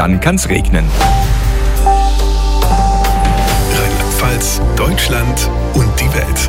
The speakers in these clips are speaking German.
dann kann's regnen. Rheinland-Pfalz, Deutschland und die Welt.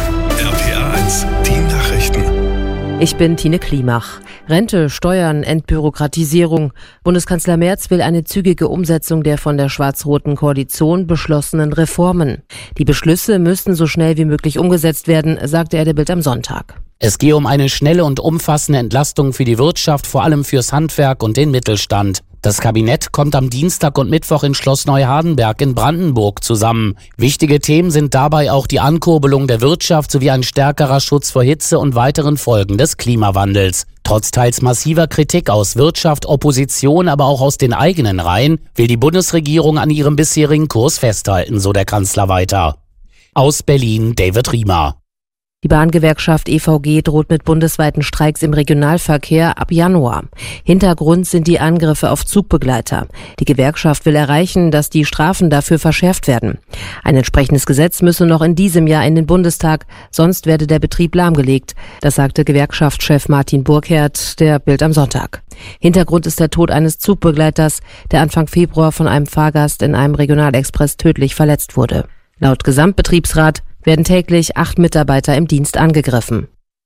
RPA 1, die Nachrichten. Ich bin Tine Klimach. Rente, Steuern, Entbürokratisierung. Bundeskanzler Merz will eine zügige Umsetzung der von der schwarz-roten Koalition beschlossenen Reformen. Die Beschlüsse müssten so schnell wie möglich umgesetzt werden, sagte er der Bild am Sonntag. Es gehe um eine schnelle und umfassende Entlastung für die Wirtschaft, vor allem fürs Handwerk und den Mittelstand. Das Kabinett kommt am Dienstag und Mittwoch in Schloss Neuhardenberg in Brandenburg zusammen. Wichtige Themen sind dabei auch die Ankurbelung der Wirtschaft sowie ein stärkerer Schutz vor Hitze und weiteren Folgen des Klimawandels. Trotz teils massiver Kritik aus Wirtschaft, Opposition, aber auch aus den eigenen Reihen, will die Bundesregierung an ihrem bisherigen Kurs festhalten, so der Kanzler weiter. Aus Berlin, David Riemer. Die Bahngewerkschaft EVG droht mit bundesweiten Streiks im Regionalverkehr ab Januar. Hintergrund sind die Angriffe auf Zugbegleiter. Die Gewerkschaft will erreichen, dass die Strafen dafür verschärft werden. Ein entsprechendes Gesetz müsse noch in diesem Jahr in den Bundestag, sonst werde der Betrieb lahmgelegt. Das sagte Gewerkschaftschef Martin Burkhardt der Bild am Sonntag. Hintergrund ist der Tod eines Zugbegleiters, der Anfang Februar von einem Fahrgast in einem Regionalexpress tödlich verletzt wurde. Laut Gesamtbetriebsrat werden täglich 8 Mitarbeiter im Dienst angegriffen.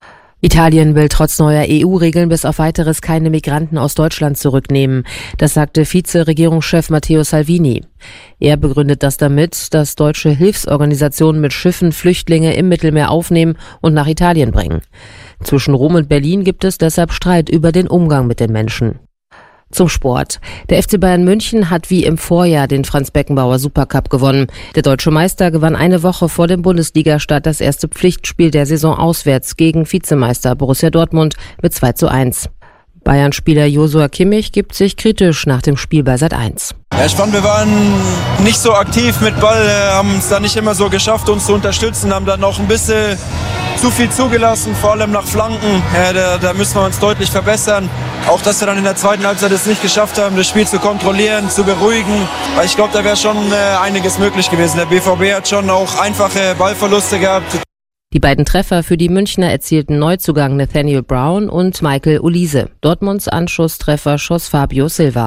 Italien will trotz neuer EU-Regeln bis auf Weiteres keine Migranten aus Deutschland zurücknehmen. Das sagte Vize-Regierungschef Matteo Salvini. Er begründet das damit, dass deutsche Hilfsorganisationen mit Schiffen Flüchtlinge im Mittelmeer aufnehmen und nach Italien bringen. Zwischen Rom und Berlin gibt es deshalb Streit über den Umgang mit den Menschen. Zum Sport. Der FC Bayern München hat wie im Vorjahr den Franz-Beckenbauer Supercup gewonnen. Der deutsche Meister gewann eine Woche vor dem Bundesligastart das erste Pflichtspiel der Saison auswärts gegen Vizemeister Borussia Dortmund mit 2:1. Bayern-Spieler Joshua Kimmich gibt sich kritisch nach dem Spiel bei Sat.1. Ja, ich fand, wir waren nicht so aktiv mit Ball, haben es da nicht immer so geschafft, uns zu unterstützen, haben dann noch ein bisschen zu viel zugelassen, vor allem nach Flanken. Ja, da müssen wir uns deutlich verbessern. Auch, dass wir dann in der zweiten Halbzeit es nicht geschafft haben, das Spiel zu kontrollieren, zu beruhigen. Weil ich glaube, da wäre schon einiges möglich gewesen. Der BVB hat schon auch einfache Ballverluste gehabt. Die beiden Treffer für die Münchner erzielten Neuzugang Nathaniel Brown und Michael Olise. Dortmunds Anschlusstreffer schoss Fabio Silva.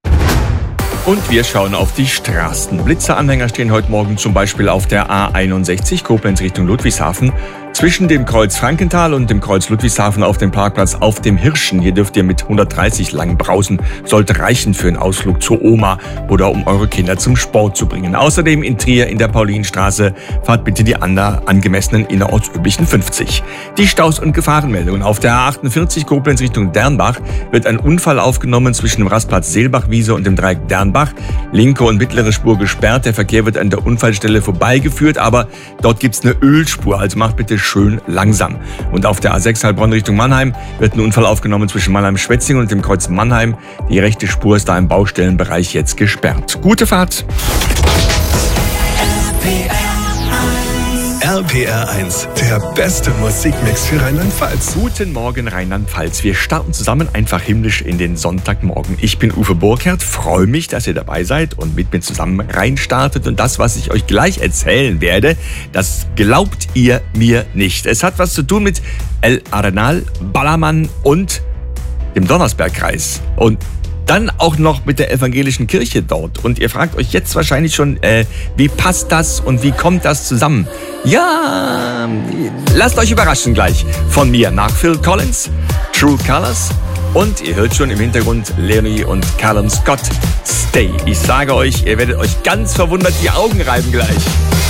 Und wir schauen auf die Straßen. Blitzeranhänger stehen heute Morgen zum Beispiel auf der A61 Koblenz Richtung Ludwigshafen. Zwischen dem Kreuz Frankenthal und dem Kreuz Ludwigshafen auf dem Parkplatz auf dem Hirschen. Hier dürft ihr mit 130 lang brausen. Sollte reichen für einen Ausflug zur Oma oder um eure Kinder zum Sport zu bringen. Außerdem in Trier in der Paulinstraße fahrt bitte die angemessenen innerortsüblichen 50. Die Staus- und Gefahrenmeldungen. Auf der A48 Koblenz Richtung Dernbach wird ein Unfall aufgenommen zwischen dem Rastplatz Seelbachwiese und dem Dreieck Dernbach. Linke und mittlere Spur gesperrt. Der Verkehr wird an der Unfallstelle vorbeigeführt, aber dort gibt's eine Ölspur. Also macht bitte schön langsam. Und auf der A6 Heilbronn Richtung Mannheim wird ein Unfall aufgenommen zwischen Mannheim-Schwetzingen und dem Kreuz Mannheim. Die rechte Spur ist da im Baustellenbereich jetzt gesperrt. Gute Fahrt! RPR 1, der beste Musikmix für Rheinland-Pfalz. Guten Morgen Rheinland-Pfalz. Wir starten zusammen einfach himmlisch in den Sonntagmorgen. Ich bin Uwe Burkhardt, freue mich, dass ihr dabei seid und mit mir zusammen reinstartet. Und das, was ich euch gleich erzählen werde, das glaubt ihr mir nicht. Es hat was zu tun mit El Arenal, Ballermann und dem Donnersbergkreis. Und dann auch noch mit der evangelischen Kirche dort. Und ihr fragt euch jetzt wahrscheinlich schon, wie passt das und wie kommt das zusammen? Ja, lasst euch überraschen gleich von mir nach Phil Collins, True Colors. Und ihr hört schon im Hintergrund Lenny und Callum Scott, Stay. Ich sage euch, ihr werdet euch ganz verwundert die Augen reiben gleich.